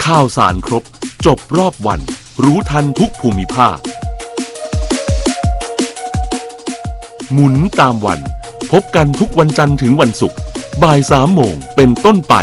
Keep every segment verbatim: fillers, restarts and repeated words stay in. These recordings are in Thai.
ข่าวสารครบจบรอบวันรู้ทันทุกภูมิภาคหมุนตามวันพบกันทุกวันจันทร์ถึงวันศุกร์บ่ายสามโมงเป็นต้นไป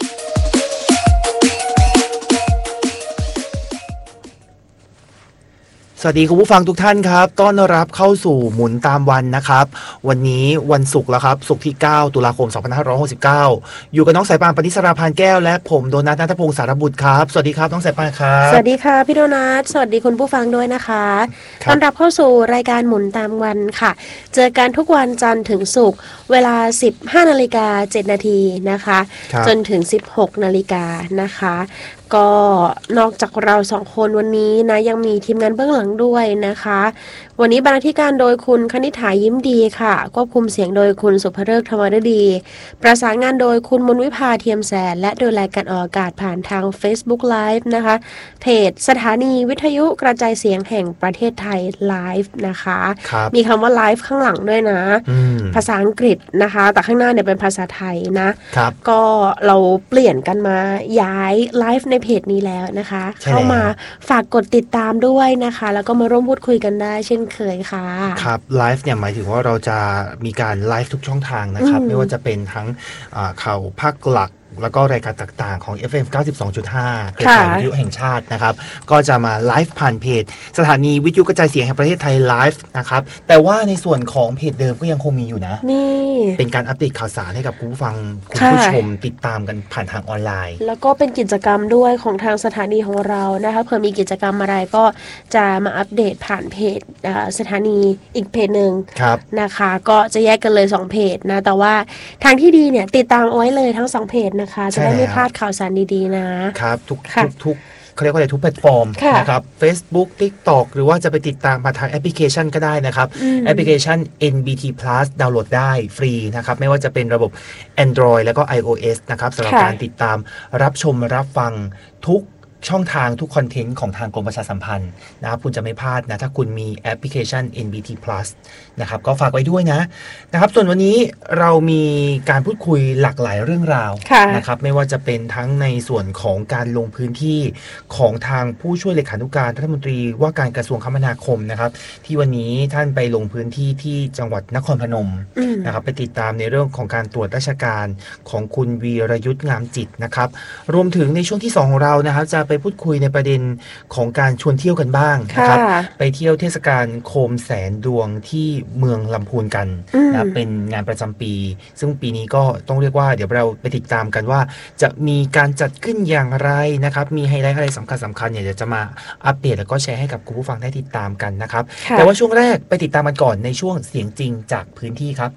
สวัสดีคุณผู้ฟังทุกท่านครับต้อนรับเข้าสู่หมุนตามวันนะครับวันนี้วันศุกร์แล้วครับศุกร์ที่เก้าตุลาคมสองพันห้าร้อยหกสิบเก้าอยู่กับน้องสายปานปณิสราพานแก้วและผมโดนัทณัฐพงศ์สารบุตรครับสวัสดีครับน้องสายปานครับสวัสดีค่ะพี่โดนัทสวัสดีคุณผู้ฟังด้วยนะคะต้อนรับเข้าสู่รายการหมุนตามวันค่ะเจอกันทุกวันจันทร์ถึงศุกร์เวลา สิบห้านาฬิกาเจ็ดนาทีนะคะจนถึง สิบหกนาฬิกานะคะก็นอกจากเราสองคนวันนี้นะยังมีทีมงานเบื้องหลังด้วยนะคะวันนี้บรรณาธิการโดยคุณคณิษฐายิ้มดีค่ะควบคุมเสียงโดยคุณสุภฤกษ์ธรรมฤดีประสานงานโดยคุณมนวิภาเทียมแสนและโดยรายการออกอากาศผ่านทาง Facebook Live นะคะเพจสถานีวิทยุกระจายเสียงแห่งประเทศไทย Live นะคะมีคำว่า Live ข้างหลังด้วยนะภาษาอังกฤษนะคะแต่ข้างหน้าเนี่ยเป็นภาษาไทยนะก็เราเปลี่ยนกันมาย้าย Live ในเพจนี้แล้วนะคะเข้ามาฝากกดติดตามด้วยนะคะแล้วก็มาร่วมพูดคุยกันได้เช่นเคยค่ะครับไลฟ์เนี่ยหมายถึงว่าเราจะมีการไลฟ์ทุกช่องทางนะครับไม่ว่าจะเป็นทั้งข่าวภาคหลักแล้วก็รายการต่างๆของ เอฟ เอ็ม เก้าสิบสองจุดห้า เครือข่ายวิทยุแห่งชาตินะครับก็จะมาไลฟ์ผ่านเพจสถานีวิทยุกระจายเสียงแห่งประเทศไทยไลฟ์นะครับแต่ว่าในส่วนของเพจเดิมก็ยังคงมีอยู่นะนี่เป็นการอัปเดตข่าวสารให้กับคุณผู้ฟังคุณผู้ชมติดตามกันผ่านทางออนไลน์แล้วก็เป็นกิจกรรมด้วยของทางสถานีของเรานะคะเผื่อมีกิจกรรมอะไรก็จะมาอัปเดตผ่านเพจสถานีอีกเพจนึงนะคะก็จะแยกกันเลยสองเพจนะแต่ว่าทางที่ดีเนี่ยติดตามเอาไว้เลยทั้งสองเพจนะคะจะได้ไม่พลาดข่าวสารดีๆนะครับทุกทุกเขาเรียกว่าอะไรทุกแพลตฟอร์มนะครับ Facebook TikTok หรือว่าจะไปติดตามผ่านทางแอปพลิเคชันก็ได้นะครับแอปพลิเคชัน เอ็น บี ที Plus ดาวน์โหลดได้ฟรีนะครับไม่ว่าจะเป็นระบบ Android แล้วก็ iOS นะครับสำหรับการติดตามรับชมรับฟังทุกช่องทางทุกคอนเทนต์ของทางกรมประชาสัมพันธ์นะครับคุณจะไม่พลาดนะถ้าคุณมีแอปพลิเคชัน เอ็น บี ที Plus นะครับก็ฝากไว้ด้วยนะนะครับส่วนวันนี้เรามีการพูดคุยหลากหลายเรื่องราวนะครับไม่ว่าจะเป็นทั้งในส่วนของการลงพื้นที่ของทางผู้ช่วยเลขานุการรัฐมนตรีว่าการกระทรวงคมนาคมนะครับที่วันนี้ท่านไปลงพื้นที่ที่จังหวัดนครพนมนะครับไปติดตามในเรื่องของการตรวจราชการของคุณวีรยุทธงามจิตนะครับรวมถึงในช่วงที่สองของเรานะครับจะไปพูดคุยในประเด็นของการชวนเที่ยวกันบ้างนะครับไปเที่ยวเทศกาลโคมแสนดวงที่เมืองลำพูนกันนะเป็นงานประจำปีซึ่งปีนี้ก็ต้องเรียกว่าเดี๋ยวเราไปติดตามกันว่าจะมีการจัดขึ้นอย่างไรนะครับมีไฮไลท์อะไรสำคัญสำคัญเนี่ยเดี๋ยวจะมาอัปเดตแล้วก็แชร์ให้กับคุณผู้ฟังได้ติดตามกันนะครับแต่ว่าช่วงแรกไปติดตามกันก่อนในช่วงเสียงจริงจากพื้นที่ครับ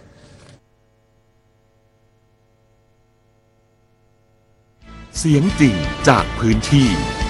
เสียงจริงจากพื้นที่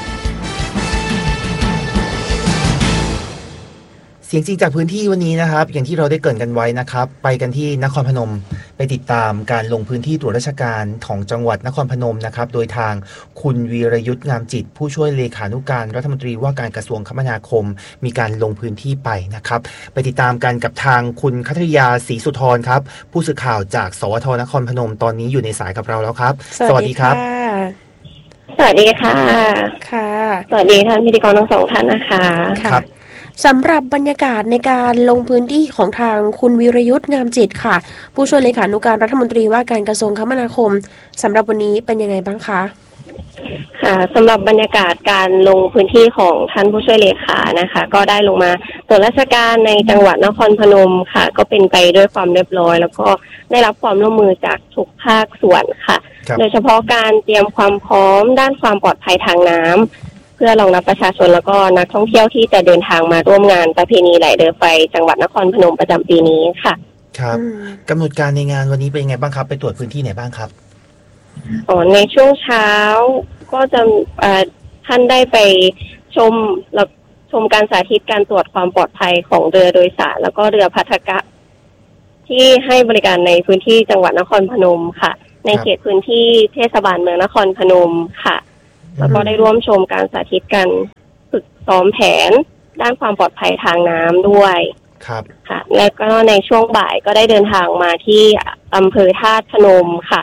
เสียงจริงจากพื้นที่วันนี้นะครับอย่างที่เราได้เกริ่นกันไว้นะครับไปกันที่นครพนมไปติดตามการลงพื้นที่ตรวจราชการของจังหวัดนครพนมนะครับโดยทางคุณวีรยุทธงามจิตผู้ช่วยเลขานุการรัฐมนตรีว่าการกระทรวงคมนาคมมีการลงพื้นที่ไปนะครับไปติดตามกันกับทางคุณคัทริยาศรีสุธรครับผู้สื่อข่าวจากสวทนครพนมตอนนี้อยู่ในสายกับเราแล้วครับสวัสดีครับสวัสดีค่ะค่ะสวัสดีท่านพิธีกรทั้งสองท่านนะคะครับสำหรับบรรยากาศในการลงพื้นที่ของทางคุณวีรยุทธงามจิตค่ะผู้ช่วยเลขานุการรัฐมนตรีว่าการกระทรวงคมนาคมสำหรับวันนี้เป็นยังไงบ้างคะค่ะสำหรับบรรยากาศการลงพื้นที่ของท่านผู้ช่วยเลขานะคะก็ได้ลงมาตรวจราชการในจังหวัดนครพนมค่ะก็เป็นไปด้วยความเรียบร้อยแล้วก็ได้รับความร่วมมือจากทุกภาคส่วนค่ะโดยเฉพาะการเตรียมความพร้อมด้านความปลอดภัยทางน้ำเพื่อรองรับประชาชนแล้วก็นักท่องเที่ยวที่จะเดินทางมาร่วมงานประเพณีไหลเรือไฟจังหวัดนครพนมประจำปีนี้ค่ะครับกำหนดการในงานวันนี้เป็นยังไงบ้างครับไปตรวจพื้นที่ไหนบ้างครับอ๋อในช่วงเช้าก็จะท่านได้ไปชมแล้วชมการสาธิตการตรวจความปลอดภัยของเรือโดยสารแล้วก็เรือภัทรกะที่ให้บริการในพื้นที่จังหวัดนครพนมค่ะในเขตพื้นที่เทศบาลเมืองนครพนมค่ะแล้วก็ได้ร่วมชมการสาธิตการฝึกซ้อมแผนด้านความปลอดภัยทางน้ำด้วยครับค่ะและก็ในช่วงบ่ายก็ได้เดินทางมาที่อำเภอธาตุพนมค่ะ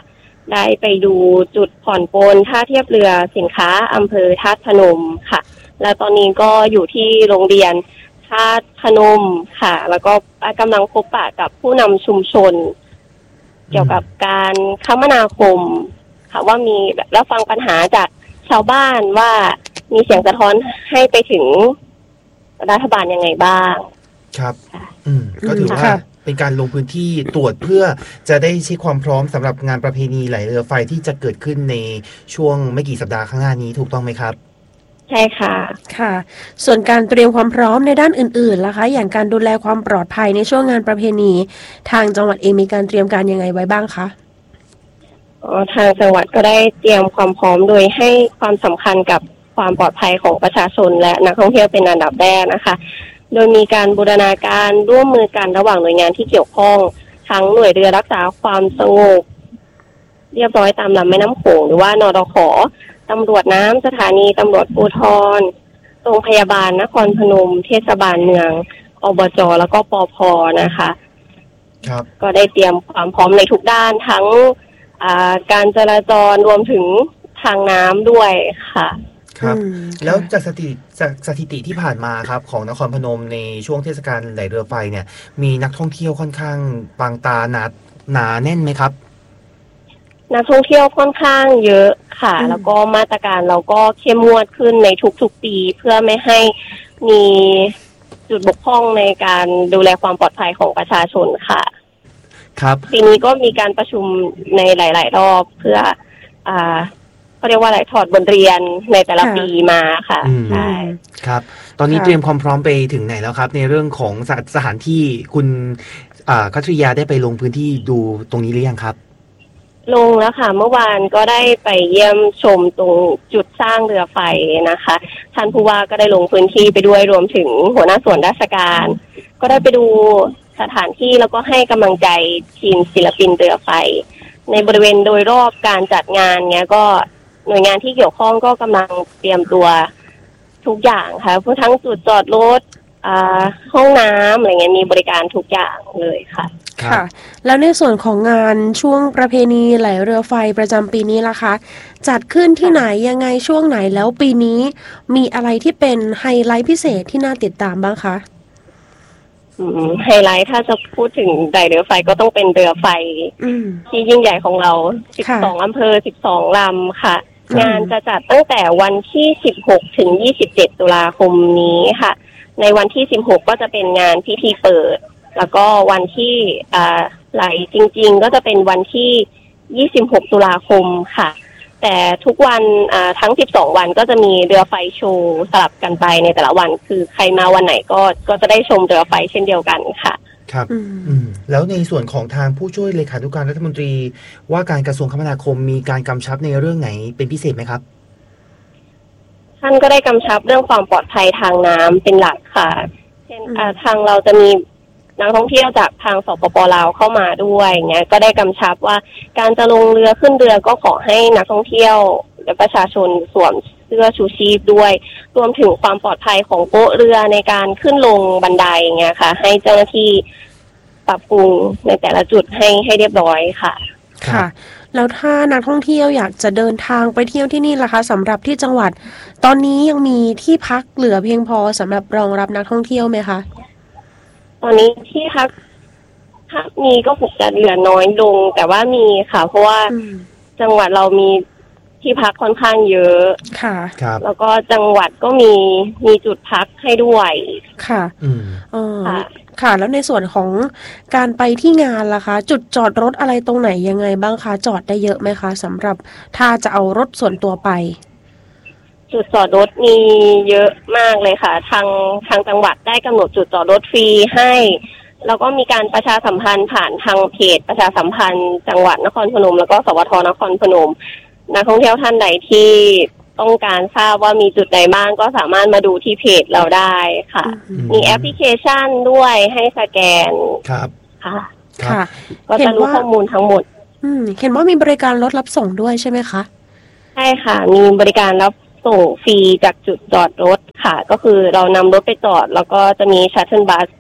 ได้ไปดูจุดผ่อนปลนท่าเทียบเรือสินค้าอำเภอธาตุพนมค่ะและตอนนี้ก็อยู่ที่โรงเรียนธาตุพนมค่ะแล้วก็กำลังพบปะกับผู้นำชุมชนเกี่ยวกับการคมนาคมค่ะว่ามีแบบรับฟังปัญหาจากชาวบ้านว่ามีเสียงสะท้อนให้ไปถึงรัฐบาลยังไงบ้างครับอืมก็ถือว่าเป็นการลงพื้นที่ตรวจเพื่อจะได้เช็คความพร้อมสำหรับงานประเพณีไหลเรือไฟที่จะเกิดขึ้นในช่วงไม่กี่สัปดาห์ข้างหน้านี้ถูกต้องไหมครับใช่ค่ะค่ะส่วนการเตรียมความพร้อมในด้านอื่นๆล่ะคะอย่างการดูแลความปลอดภัยในช่วงงานประเพณีทางจังหวัดเองมีการเตรียมการยังไงไว้บ้างคะอ๋อทางจังหวัดก็ได้เตรียมความพร้อมโดยให้ความสำคัญกับความปลอดภัยของประชาชนและนักท่องเที่ยวเป็นอันดับแรกนะคะโดยมีการบูรณาการร่วมมือกันระหว่างหน่วยงานที่เกี่ยวข้องทั้งหน่วยเรือรักษาความสงบเรียบร้อยตามลำแม่น้ำโขงหรือว่านรข.ตำรวจน้ำสถานีตำรวจภูธรโรงพยาบาลนครพนมเทศบาลเมืองอบจ.แล้วก็ปภ.นะคะครับก็ได้เตรียมความพร้อมในทุกด้านทั้งการจราจรรวมถึงทางน้ำด้วยค่ะครับแล้วจากสถิติจากสถิติที่ผ่านมาครับของนครพนมในช่วงเทศกาลไหลเรือไฟเนี่ยมีนักท่องเที่ยวค่อนข้างบางตาหนาหนาแน่นไหมครับนักท่องเที่ยวค่อนข้างเยอะค่ะแล้วก็มาตรการเราก็เข้มงวดขึ้นในทุกๆปีเพื่อไม่ให้มีจุดบกพร่องในการดูแลความปลอดภัยของประชาชนค่ะครับปีนี้ก็มีการประชุมในหลายๆรอบเพื่ออ่าเขาเรียกว่าอะไรถอดบทเรียนในแต่ละปีมาค่ะใช่ครับตอนนี้เตรียมความพร้อมไปถึงไหนแล้วครับในเรื่องของสถานที่คุณคัทริยาได้ไปลงพื้นที่ดูตรงนี้หรือยังครับลงแล้วค่ะเมื่อวานก็ได้ไปเยี่ยมชมตรงจุดสร้างเรือไฟนะคะท่านผู้ว่าก็ได้ลงพื้นที่ไปด้วยรวมถึงหัวหน้าส่วนราชการก็ได้ไปดูสถานที่แล้วก็ให้กำลังใจทีมศิลปินเรือไฟในบริเวณโดยรอบการจัดงานเนี้ยก็หน่วยงานที่เกี่ยวข้องก็กำลังเตรียมตัวทุกอย่างค่ะทั้งจุดจอดรถห้องน้ำอะไรเงี้ยมีบริการทุกอย่างเลยค่ะค่ะแล้วในส่วนของงานช่วงประเพณีไหลเรือไฟประจำปีนี้ล่ะคะจัดขึ้นที่ไหนยังไงช่วงไหนแล้วปีนี้มีอะไรที่เป็นไฮไลท์พิเศษที่น่าติดตามบ้างคะไฮไลท์ถ้าจะพูดถึงไหลเรือไฟก็ต้องเป็นเรือไฟที่ยิ่งใหญ่ของเราสิบสองอำเภอสิบสองลำค่ะงานจะจัดตั้งแต่วันที่สิบหกถึงยี่สิบเจ็ดตุลาคมนี้ค่ะในวันที่สิบหกก็จะเป็นงานพิธีเปิดแล้วก็วันที่ไหลจริงๆก็จะเป็นวันที่ยี่สิบหกตุลาคมค่ะแต่ทุกวันทั้งสิบสองวันก็จะมีเรือไฟโชว์สลับกันไปในแต่ละวันคือใครมาวันไหนก็ก็จะได้ชมเรือไฟเช่นเดียวกันค่ะครับอืมแล้วในส่วนของทางผู้ช่วยเลขาธิการรัฐมนตรีว่าการกระทรวงคมนาคมมีการกำชับในเรื่องไหนเป็นพิเศษไหมครับท่านก็ได้กำชับเรื่องความปลอดภัยทางน้ำเป็นหลักค่ะเช่นทางเราจะมีนักท่องเที่ยวจากทางสปป.ลาวเข้ามาด้วยเงี้ยก็ได้กำชับว่าการจะลงเรือขึ้นเรือก็ขอให้นักท่องเที่ยวและประชาชนสวมเสื้อชูชีพด้วยรวมถึงความปลอดภัยของโป๊ะเรือในการขึ้นลงบันไดเงี้ยค่ะให้เจ้าหน้าที่ปรับปรุงในแต่ละจุดให้ให้เรียบร้อยค่ะค่ะแล้วถ้านักท่องเที่ยวอยากจะเดินทางไปเที่ยวที่นี่ล่ะคะสำหรับที่จังหวัดตอนนี้ยังมีที่พักเหลือเพียงพอสำหรับรองรับนักท่องเที่ยวไหมคะตอนนี้ที่พักถ้ามีก็คงจะเหลือน้อยลงแต่ว่ามีค่ะเพราะว่าจังหวัดเรามีที่พักค่อนข้างเยอะค่ะครับแล้วก็จังหวัดก็มีมีจุดพักให้ด้วยค่ะอืมอ๋อค่ะแล้วในส่วนของการไปที่งานล่ะคะจุดจอดรถอะไรตรงไหนยังไงบ้างคะจอดได้เยอะไหมคะสำหรับถ้าจะเอารถส่วนตัวไปจุดจอดรถมีเยอะมากเลยค่ะทางทางจังหวัดได้กำหนดจุดจอดรถฟรีให้แล้วก็มีการประชาสัมพันธ์ผ่านทางเพจประชาสัมพันธ์จังหวัดนครพนมแล้วก็สวทนครพนมนักท่องเที่ยวท่านใดที่ต้องการทราบว่ามีจุดใดบ้างก็สามารถมาดูที่เพจเราได้ค่ะมีแอปพลิเคชันด้วยให้สแกนครับค่ะค่ะก็จะรู้ข้อมูลทั้งหมดอืมเห็นว่ามีบริการรถรับส่งด้วยใช่ไหมคะใช่ค่ะมีบริการรับส่งฟรีจากจุดจอดรถค่ะก็คือเรานำรถไปจอดแล้วก็จะมีชัตเทิลบัส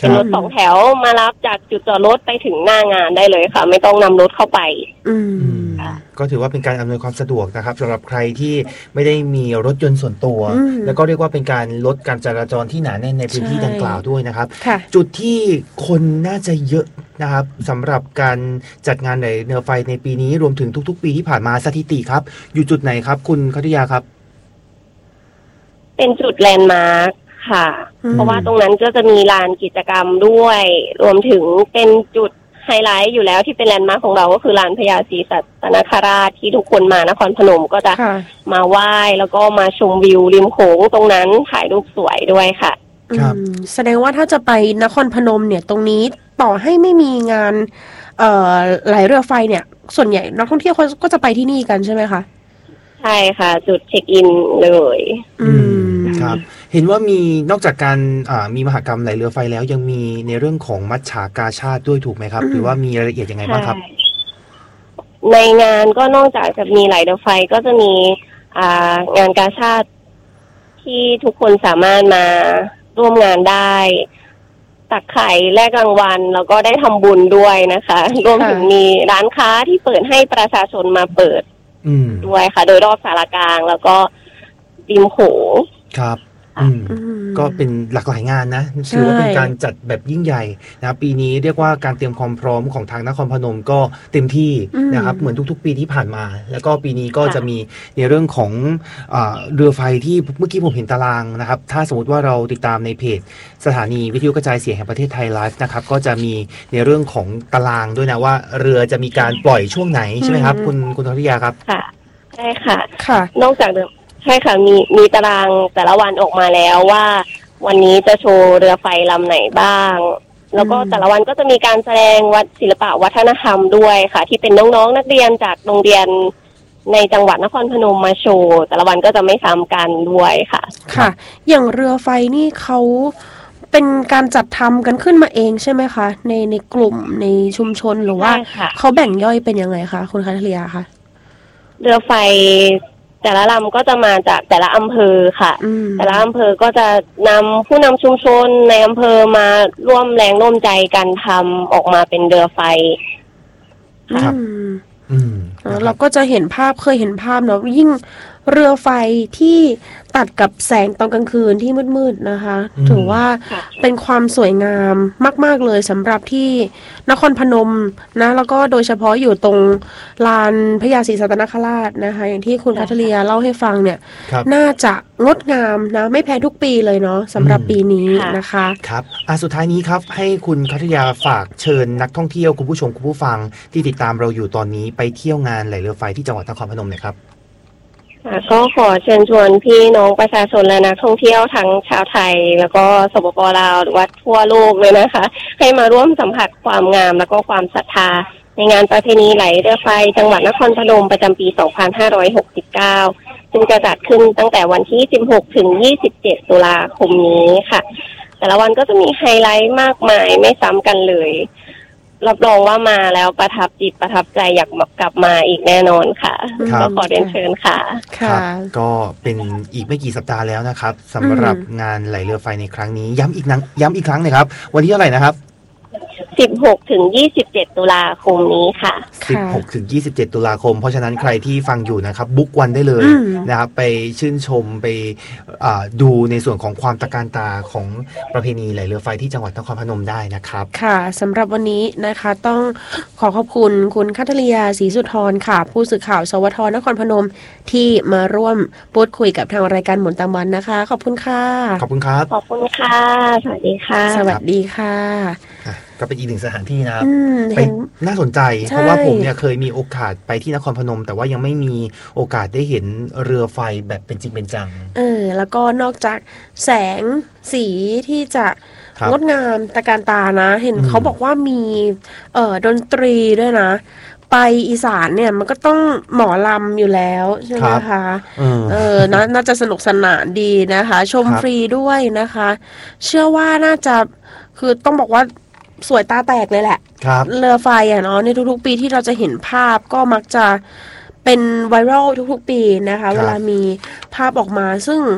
เป็นรถสองแถวมารับจากจุดจอดรถไปถึงหน้างานได้เลยค่ะ ไม่ต้องนำรถเข้าไปอืมก็ถือว่าเป็นการอำนวยความสะดวกนะครับสำหรับใครที่ไม่ได้มีรถยนต์ส่วนตัวแล้วก็เรียกว่าเป็นการลดการจราจรที่หนาแน่นในพื้นที่ดังกล่าวด้วยนะครับจุดที่คนน่าจะเยอะนะครับสำหรับการจัดงานในเรือไฟในปีนี้รวมถึงทุกๆปีที่ผ่านมาสถิติครับอยู่จุดไหนครับคุณคัทยาครับเป็นจุดแลนด์มาร์คค่ะเพราะว่าตรงนั้นก็จะมีลานกิจกรรมด้วยรวมถึงเป็นจุดไฮไลท์อยู่แล้วที่เป็นแลนด์มาร์คของเราก็คือลานพญาศรีสัตนคราชที่ทุกคนมานครพนมก็จะมาไหว้แล้วก็มาชมวิวริมโขงตรงนั้นถ่ายรูปสวยด้วยค่ะครับแสดงว่าถ้าจะไปนครพนมเนี่ยตรงนี้ต่อให้ไม่มีงานเอ่อไหลเรือไฟเนี่ยส่วนใหญ่นักท่องเที่ยวเขาก็จะไปที่นี่กันใช่ไหมคะใช่ค่ะจุดเช็คอินเลยอืมครับเห็นว่ามีนอกจากการมีมหกรรมไหลเรือไฟแล้วยังมีในเรื่องของมัจฉากาชาติด้วยถูกไหมครับหรือว่ามีรายละเอียดยังไงบ้างครับในงานก็นอกจากจะมีไหลเรือไฟก็จะมีงานกาชาติที่ทุกคนสามารถมาร่วมงานได้ตักไข่แลกรางวัลแล้วก็ได้ทำบุญด้วยนะคะรวมถึงมีร้านค้าที่เปิดให้ประชาชนมาเปิดด้วยค่ะโดยรอบสารกลางแล้วก็ริมโขงครับก็เป็นหลากหลายงานนะถือว่าเป็นการจัดแบบยิ่งใหญ่นะปีนี้เรียกว่าการเตรียมความพร้อมของทางนครพนมก็เต็มที่นะครับเหมือนทุกๆปีที่ผ่านมาแล้วก็ปีนี้ก็จะมีในเรื่องของเรือไฟที่เมื่อกี้ผมเห็นตารางนะครับถ้าสมมติว่าเราติดตามในเพจสถานีวิทยุกระจายเสียงแห่งประเทศไทยไลฟ์นะครับก็จะมีในเรื่องของตารางด้วยนะว่าเรือจะมีการปล่อยช่วงไหนใช่ไหมครับคุณคุณธัญญาครับค่ะใช่ค่ะค่ะนอกจากเดิมใช่ค่ะมีมีตารางแต่ละวันออกมาแล้วว่าวันนี้จะโชว์เรือไฟลำไหนบ้างแล้วก็แต่ละวันก็จะมีการแสดงวัดศิลปะวัฒนธรรมด้วยค่ะที่เป็นน้องๆนักเรียนจากโรงเรียนในจังหวัดนครพนมมาโชว์แต่ละวันก็จะไม่ซ้ำกันด้วยค่ะค่ะอย่างเรือไฟนี่เขาเป็นการจัดทำกันขึ้นมาเองใช่ไหมคะในในกลุ่มในชุมชนหรือว่าเขาแบ่งย่อยเป็นยังไงคะคุณคัทยาคะเรือไฟแต่ละลำก็จะมาจากแต่ละอำเภอค่ะแต่ละอำเภอก็จะนำผู้นำชุมชนในอำเภอมาร่วมแรงร่วมใจกันทำออกมาเป็นเรือไฟครับเราก็จะเห็นภาพเคยเห็นภาพเนาะยิ่งเรือไฟที่ตัดกับแสงตอนกลางคืนที่มืดๆนะคะถือว่าเป็นความสวยงามมากๆเลยสำหรับที่นครพนมนะแล้วก็โดยเฉพาะอยู่ตรงลานพญาศรีสัตนคราชนะคะอย่างที่คุณคัทเลียเล่าให้ฟังเนี่ยน่าจะงดงามนะไม่แพ้ทุกปีเลยเนาะสำหรับปีนี้นะคะครับอ่ะสุดท้ายนี้ครับให้คุณคัทยาฝากเชิญนักท่องเที่ยวคุณผู้ชมคุณผู้ฟังที่ติดตามเราอยู่ตอนนี้ไปเที่ยวงานไหลเรือไฟที่จังหวัดนครพนมหน่อยครับก็ขอเชิญชวนพี่น้องประชาชนและนักท่องเที่ยวทั้งชาวไทยแล้วก็สปป.ลาวหรือว่าทั่วโลกเลยนะคะให้มาร่วมสัมผัสความงามแล้วก็ความศรัทธาในงานประเพณีไหลเรือไฟจังหวัดนครพนมประจำปีสองพันห้าร้อยหกสิบเก้าซึ่งจะจัดขึ้นตั้งแต่วันที่สิบหกถึงยี่สิบเจ็ดตุลาคมนี้ค่ะแต่ละวันก็จะมีไฮไลท์มากมายไม่ซ้ำกันเลยรับรองว่ามาแล้วประทับจิตประทับใจอยากกลับมาอีกแน่นอนค่ะก็ขอเรียนเชิญค่ะครับก็เป็นอีกไม่กี่สัปดาห์แล้วนะครับสำหรับงานไหลเรือไฟในครั้งนี้ย้ำอีกนังย้ำอีกครั้งนะครับวันที่เท่าไหร่นะครับสิบหกถึงยี่สิบเจ็ดตุลาคมนี้ค่ะสิบหกถึงยี่สิบเจ็ดตุลาคมเพราะฉะนั้นใครที่ฟังอยู่นะครับบุ๊กวันได้เลยนะครับไปชื่นชมไปดูในส่วนของความตระการตาของประเพณีไหลเรือไฟที่จังหวัดนครพนมได้นะครับค่ะสำหรับวันนี้นะคะต้องขอขอบคุณคุณคัทเลียศรีสุธรค่ะผู้สื่อข่าวสวทนครพนมที่มาร่วมพูดคุยกับทางรายการหมุนตามวันนะคะขอบคุณค่ะขอบคุณครับขอบคุณค่ะสวัสดีค่ะสวัสดีค่ะก็เป็นอีกหนึ่งสถานที่นะครับไปน่าสนใจเพราะว่าผมเนี่ยเคยมีโอกาสไปที่นครพนมแต่ว่ายังไม่มีโอกาสได้เห็นเรือไฟแบบเป็นจริงเป็นจังเออแล้วก็นอกจากแสงสีที่จะงดงามตระการตานะเห็นเขาบอกว่ามีเอ่อดนตรีด้วยนะไปอีสานเนี่ยมันก็ต้องหมอลำอยู่แล้วใช่ไหมคะเออนะน่าจะสนุกสนานดีนะคะชมฟรีด้วยนะคะเชื่อว่าน่าจะคือต้องบอกว่าสวยตาแตกเลยแหละเรือไฟอ่ะเนาะในทุกๆปีที่เราจะเห็นภาพก็มักจะเป็นไวรัลทุกๆปีนะคะเวลามีภาพออกมาซึ่ง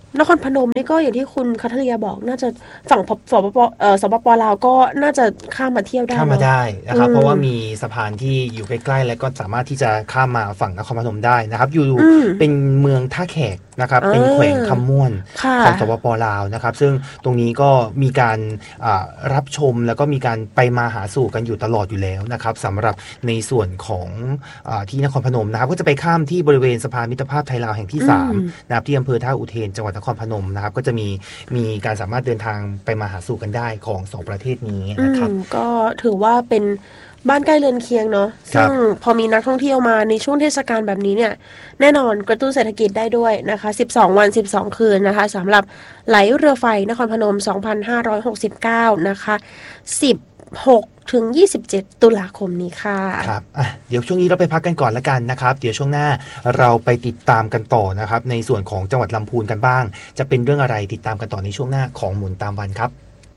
นครพนมนี่ก็อย่างที่คุณคัทริยาบอกน่าจะฝั่งสปปเอ่อสปปลาวก็น่าจะข้ามมาเที่ยวได้ข้ามมาได้นะครับเพราะว่ามีสะพานที่อยู่ใกล้ๆแล้วก็สามารถที่จะข้ามมาฝั่งนครพนมได้นะครับอยู่เป็นเมืองท่าแขกนะครับเป็นแขวงคำม่วนของสปปลาวนะครับซึ่งตรงนี้ก็มีการรับชมแล้วก็มีการไปมาหาสู่กันอยู่ตลอดอยู่แล้วนะครับสำหรับในส่วนของที่นครพนมนะครับก็จะไปข้ามที่บริเวณสะพานมิตรภาพไทยลาวแห่งที่สามนะครับที่อำเภอท่าอุเทนจังหวัดนครพนมนะครับก็จะมีมีการสามารถเดินทางไปมาหาสู่กันได้ของสองประเทศนี้นะครับก็ถือว่าเป็นบ้านใกล้เรือนเคียงเนาะซึ่งพอมีนักท่องเที่ยวมาในช่วงเทศกาลแบบนี้เนี่ยแน่นอนกระตุ้นเศรษฐกิจได้ด้วยนะคะสิบสองวันสิบสองคืนนะคะสำหรับไหลเรือไฟนครพนมสองพันห้าร้อยหกสิบเก้านะคะสิบหกถึงยี่สิบเจ็ดตุลาคมนี้ค่ะครับอ่ะเดี๋ยวช่วงนี้เราไปพักกันก่อนละกันนะครับเดี๋ยวช่วงหน้าเราไปติดตามกันต่อนะครับในส่วนของจังหวัดลำพูนกันบ้างจะเป็นเรื่องอะไรติดตามกันต่อในช่วงหน้าของหมุนตามวันครับ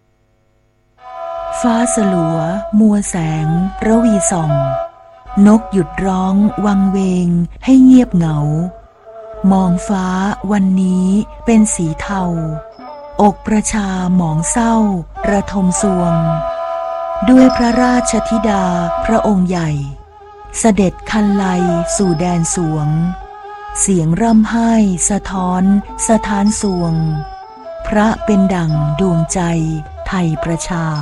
ฟ้าสลัวมัวแสงระวีส่องนกหยุดร้องวังเวงให้เงียบเหงามองฟ้าวันนี้เป็นสีเทาอกประชาหมองเศร้าระทมสวงด้วยพระราชธิดาพระองค์ใหญ่เสด็จคันไลสู่แดนสวงเสียงร่ำไห้สะท้อนสะท้านสวงพระเป็นดั่งดวงใจไทยประชา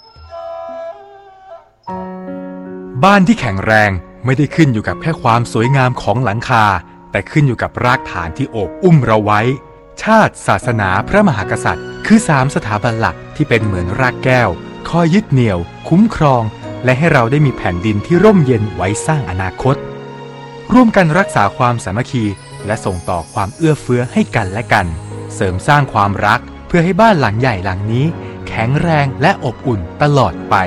บ้านที่แข็งแรงไม่ได้ขึ้นอยู่กับแค่ความสวยงามของหลังคาแต่ขึ้นอยู่กับรากฐานที่โอบอุ้มเราไว้ชาติศาสนาพระมหากษัตริย์คือสามสถาบันหลักที่เป็นเหมือนรากแก้วคอยยึดเหนี่ยวคุ้มครองและให้เราได้มีแผ่นดินที่ร่มเย็นไว้สร้างอนาคตร่วมกันรักษาความสามัคคีและส่งต่อความเอื้อเฟื้อให้กันและกันเสริมสร้างความรักเพื่อให้บ้านหลังใหญ่หลังนี้แข็งแรงและอบอุ่นตลอดไป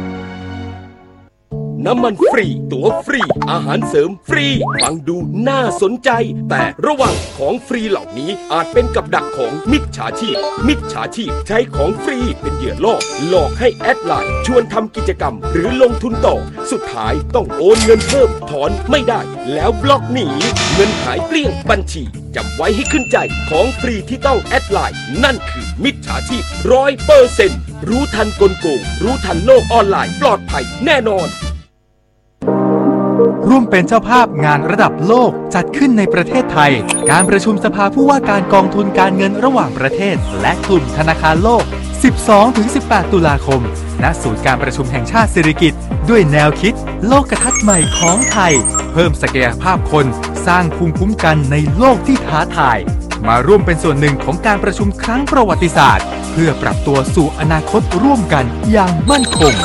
น้ำมันฟรีตั๋วฟรีอาหารเสริมฟรีฟังดูน่าสนใจแต่ระวังของฟรีเหล่านี้อาจเป็นกับดักของมิจฉาชีพมิจฉาชีพใช้ของฟรีเป็นเหยื่อล่อหลอกให้แอดไลน์ชวนทำกิจกรรมหรือลงทุนต่อสุดท้ายต้องโอนเงินเพิ่มถอนไม่ได้แล้วบล็อกหนีเงินหายเกลี้ยงบัญชีจำไว้ให้ขึ้นใจของฟรีที่ต้องแอดไลน์นั่นคือมิจฉาชีพร้อยเปอร์เซ็นต์รู้ทันกลโกงรู้ทันโลกออนไลน์ปลอดภัยแน่นอนร่วมเป็นเจ้าภาพงานระดับโลกจัดขึ้นในประเทศไทยการประชุมสภาผู้ว่าการกองทุนการเงินระหว่างประเทศและกลุ่มธนาคารโลก สิบสองถึงสิบแปด ตุลาคมณศูนย์การประชุมแห่งชาติสิริกิติ์ด้วยแนวคิดโลกทัศน์ใหม่ของไทยเพิ่มศักยภาพคนสร้างภูมิคุ้มกันในโลกที่ท้าทายมาร่วมเป็นส่วนหนึ่งของการประชุมครั้งประวัติศาสตร์เพื่อปรับตัวสู่อนาคตร่วมกันอย่างมั่นคง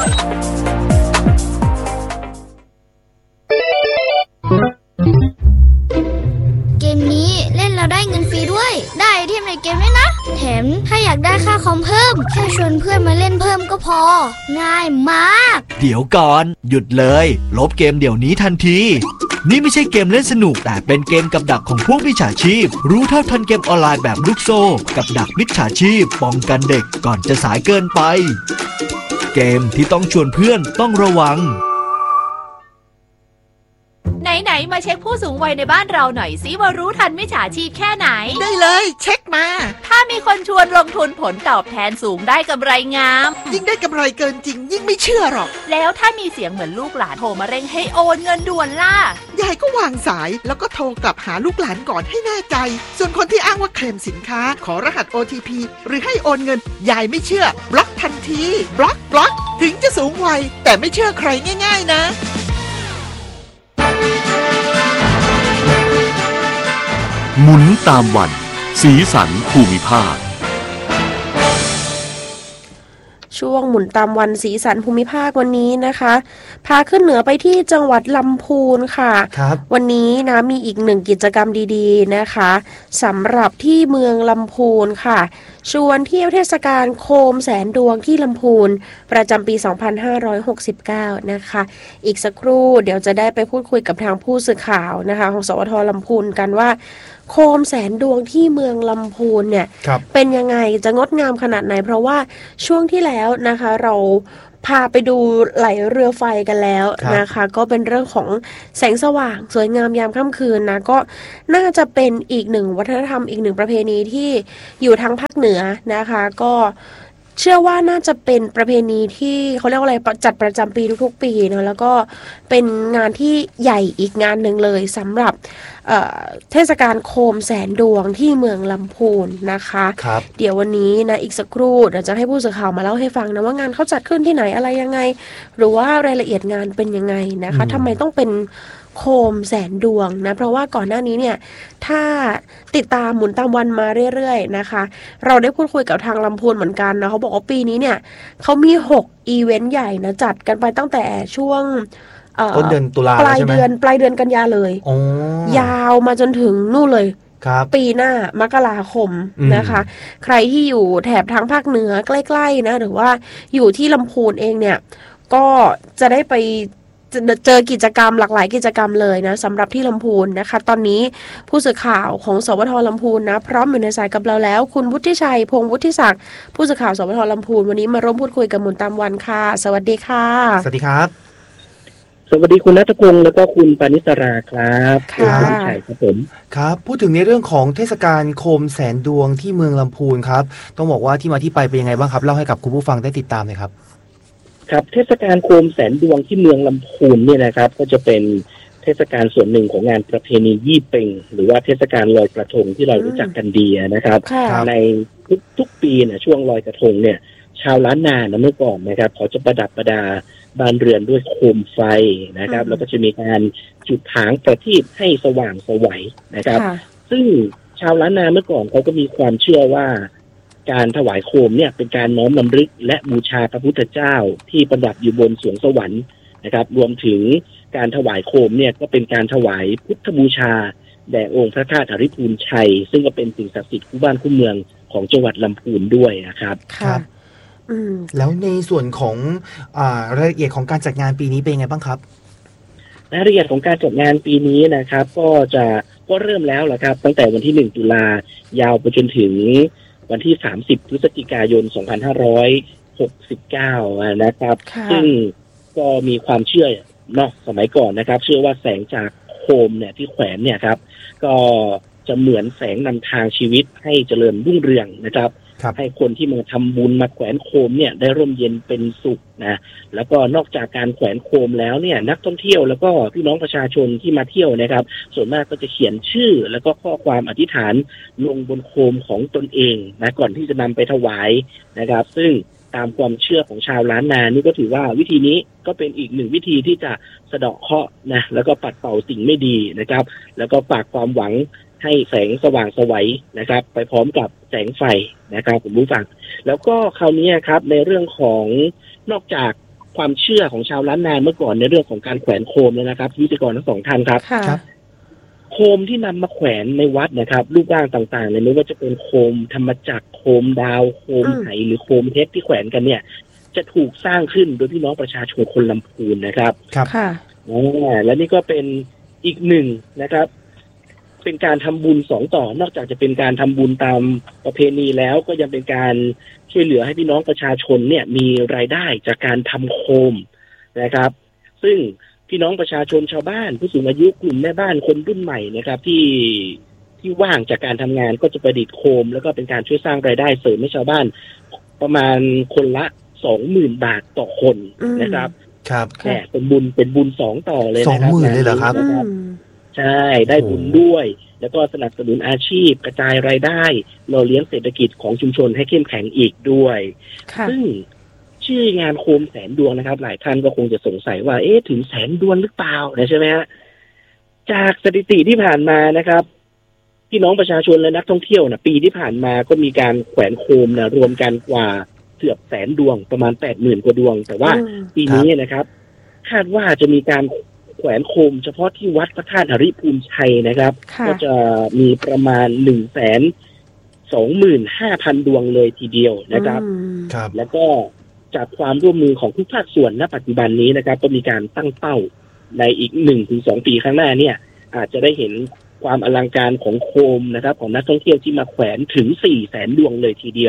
เกมนี้เล่นแล้วได้เงินฟรีด้วยได้ไอเทมในเกมด้วยนะแถมถ้าอยากได้ค่าคอมเพิ่มแค่ชวนเพื่อนมาเล่นเพิ่มก็พอง่ายมากเดี๋ยวก่อนหยุดเลยลบเกมเดี๋ยวนี้ทันทีนี่ไม่ใช่เกมเล่นสนุกแต่เป็นเกมกับดักของพวกมิจฉาชีพรู้เท่าทันเกมออนไลน์แบบลูกโซ่กับดักมิจฉาชีพป้องกันเด็กก่อนจะสายเกินไปเกมที่ต้องชวนเพื่อนต้องระวังไหนๆมาเช็คผู้สูงวัยในบ้านเราหน่อยสิว่ารู้ทันมิจฉาชีพแค่ไหนได้เลยเช็คมาถ้ามีคนชวนลงทุนผลตอบแทนสูงได้กำไรงามยิ่งได้กำไรเกินจริงยิ่งไม่เชื่อหรอกแล้วถ้ามีเสียงเหมือนลูกหลานโทรมาเร่งให้โอนเงินด่วนล่ะยายก็วางสายแล้วก็โทรกลับหาลูกหลานก่อนให้แน่ใจส่วนคนที่อ้างว่าเคลมสินค้าขอรหัส โอ ที พี หรือให้โอนเงินยายไม่เชื่อบล็อกทันทีบล็อกบล็อกถึงจะสูงวัยแต่ไม่เชื่อใครง่ายๆนะหมุนตามวันสีสันภูมิภาคช่วงหมุนตามวันสีสันภูมิภาควันนี้นะคะพาขึ้นเหนือไปที่จังหวัดลำพูนค่ะวันนี้นะมีอีกหนึ่งกิจกรรมดีๆนะคะสำหรับที่เมืองลำพูนค่ะชวนเที่ยวเทศกาลโคมแสนดวงที่ลำพูนประจำปี สองพันห้าร้อยหกสิบเก้า นะคะอีกสักครู่เดี๋ยวจะได้ไปพูดคุยกับทางผู้สื่อข่าวนะคะของสวทลำพูนกันว่าโคมแสนดวงที่เมืองลำพูนเนี่ยเป็นยังไงจะงดงามขนาดไหนเพราะว่าช่วงที่แล้วนะคะเราพาไปดูไหลเรือไฟกันแล้วนะคะก็เป็นเรื่องของแสงสว่างสวยงามยามค่ำคืนนะก็น่าจะเป็นอีกหนึ่งวัฒนธรรมอีกหนึ่งประเพณีที่อยู่ทางภาคเหนือนะคะก็เชื่อว่าน่าจะเป็นประเพณีที่เขาเรียกว่าอะไรจัดประจำปีทุกๆปีเนาะแล้วก็เป็นงานที่ใหญ่อีกงานหนึ่งเลยสำหรับเอ่อเทศกาลโคมแสนดวงที่เมืองลำพูนนะคะเดี๋ยววันนี้นะอีกสักครู่เดี๋ยวจะให้ผู้สื่อข่าวมาเล่าให้ฟังนะว่างานเขาจัดขึ้นที่ไหนอะไรยังไงหรือว่ารายละเอียดงานเป็นยังไงนะคะทำไมต้องเป็นโคมแสนดวงนะเพราะว่าก่อนหน้านี้เนี่ยถ้าติดตามหมุนตามวันมาเรื่อยๆนะคะเราได้พูดคุยกับทางลำพูนเหมือนกันนะเขาบอกว่าปีนี้เนี่ยเขามีหกอีเวนต์ใหญ่นะจัดกันไปตั้งแต่ช่วงต้นเดือนตุลาปลายเดือนปลายเดือนกันยาเลยยาวมาจนถึงนู่นเลยปีหน้ามกราคมนะคะใครที่อยู่แถบทางภาคเหนือใกล้ๆนะหรือว่าอยู่ที่ลำพูนเองเนี่ยก็จะได้ไปเจอกิจกรรมหลากหลายกิจกรรมเลยนะสำหรับที่ลำพูนนะคะตอนนี้ผู้สื่อข่าวของสวทลำพูนนะพร้อมอยู่ในสายกับเราแล้วคุณวุฒิชัยพงษ์วุฒิศักดิ์ผู้สื่อข่าวสวทลำพูนวันนี้มาร่วมพูดคุยกับหมุนตามวันค่ะสวัสดีค่ะสวัสดีครับสวัสดีคุณณัฐพงศ์แล้วก็คุณปณิสราครับค่ะวุฒิชัยครับผมครับพูดถึงในเรื่องของเทศกาลโคมแสนดวงที่เมืองลำพูนครับต้องบอกว่าที่มาที่ไปเป็นยังไงบ้างครับเล่าให้กับคุณผู้ฟังได้ติดตามหน่อยครับครับเทศกาลโคมแสนดวงที่เมืองลำพูนเนี่ยนะครับก็จะเป็นเทศกาลส่วนหนึ่งของงานประเพณียี่เปงหรือว่าเทศกาลลอยกระทงที่เรารู้จักกันดีนะครับในทุกทุกปีเนี่ยช่วงลอยกระทงเนี่ยชาวล้านนาเมื่อก่อนนะครับเขาจะประดับประดาบ้านเรือนด้วยโคมไฟนะครับแล้วก็จะมีการจุดถางประทีปให้สว่างไสวนะครับซึ่งชาวล้านนาเมื่อก่อนเขาก็มีความเชื่อว่าการถวายโคมเนี่ยเป็นการน้อมรำลึกและบูชาพระพุทธเจ้าที่ประดับอยู่บนสวงสวรรค์นะครับรวมถึงการถวายโคมเนี่ยก็เป็นการถวายพุทธบูชาแด่องค์พระธาตุอริพูนชัยซึ่งก็เป็นสิ่งศักดิ์สิทธิ์คู่บ้านคู่เมืองของจังหวัดลำพูนด้วยนะครับครับแล้วในส่วนของอ่ารายละเอียดของการจัดงานปีนี้เป็นยังไงบ้างครับรายละเอียดของการจัดงานปีนี้นะครับก็จะก็เริ่มแล้วแหละครับตั้งแต่วันที่หนึ่งตุลายาวไปจนถึงวันที่สามสิบพฤศจิกายนสองพันห้าร้อยหกสิบเก้านะครับซึ่งก็มีความเชื่อเนาะสมัยก่อนนะครับเชื่อว่าแสงจากโคมเนี่ยที่แขวนเนี่ยครับก็จะเหมือนแสงนำทางชีวิตให้เจริญรุ่งเรืองนะครับให้คนที่มาทำบุญมาแขวนโคมเนี่ยได้ร่มเย็นเป็นสุขนะแล้วก็นอกจากการแขวนโคมแล้วเนี่ยนักท่องเที่ยวแล้วก็พี่น้องประชาชนที่มาเที่ยวนะครับส่วนมากก็จะเขียนชื่อแล้วก็ข้อความอธิษฐานลงบนโคมของตนเองนะก่อนที่จะนำไปถวายนะครับซึ่งตามความเชื่อของชาวล้านนานี่ก็ถือว่าวิธีนี้ก็เป็นอีกหนึ่งวิธีที่จะสะเดาะเคราะห์นะแล้วก็ปัดเป่าสิ่งไม่ดีนะครับแล้วก็ฝากความหวังให้แสงสว่างไสวนะครับไปพร้อมกับแสงไฟนะครับผมรู้ฟังแล้วก็คราวนี้ครับในเรื่องของนอกจากความเชื่อของชาวล้านนาเมื่อก่อนในเรื่องของการแขวนโคมเนี่ยนะครับพิธีกรทั้งสองท่านครับโคมที่นำมาแขวนในวัดนะครับรูปร่างต่างๆเลยไม่ว่าจะเป็นโคมธรรมจักรโคมดาวโคมไหหรือโคมเพชรที่แขวนกันเนี่ยจะถูกสร้างขึ้นโดยพี่น้องประชาชนคนลำพูนนะครับครับค่ะและนี่ก็เป็นอีกหนึ่งนะครับเป็นการทำบุญสองต่อนอกจากจะเป็นการทำบุญตามประเพณีแล้วก็ยังเป็นการช่วยเหลือให้พี่น้องประชาชนเนี่ยมีรายได้จากการทำโคมนะครับซึ่งพี่น้องประชาชนชาวบ้านผู้สูงอายุกลุ่มแม่บ้านคนรุ่นใหม่นะครับที่ที่ว่างจากการทำงานก็จะประดิษฐ์โคมแล้วก็เป็นการช่วยสร้างรายได้เสริมให้ชาวบ้านประมาณคนละสองหมื่นบาทต่อคนนะครับครับแหมเป็นบุญเป็นบุญสองต่อเลยนะครับสองหมื่นเลยเหรอครับใช่ได้บุญด้วยแล้วก็สนับสนุนอาชีพกระจายรายได้หล่อเลี้ยงเศรษฐกิจของชุมชนให้เข้มแข็งอีกด้วยซึ่งชื่องานโคมแสนดวงนะครับหลายท่านก็คงจะสงสัยว่าเอ๊ะถึงแสนดวงหรือเปล่าใช่ไหมฮะจากสถิติที่ผ่านมานะครับพี่น้องประชาชนและนักท่องเที่ยวนะปีที่ผ่านมาก็มีการแขวนโคมนะรวมกันกว่าเกือบแสนดวงประมาณแปดหมื่นกว่าดวงแต่ว่าปีนี้นะครับคาดว่าจะมีการแขวนโคมเฉพาะที่วัดพระธาตุอริพูนชัยนะครับก็จะมีประมาณหนึ่งแสนสองหมื่นห้าพันดวงเลยทีเดียวนะครับแล้วก็จากความร่วมมือของทุกภาคส่วนณปัจจุบันนี้นะครับก็มีการตั้งเป้าในอีกหนึ่งถึงสองปีข้างหน้าเนี่ยอาจจะได้เห็นความอลังการของโคมนะครับของนักท่องเที่ยวที่มาแขวนถึงสี่แสนดวงเลยทีเดียว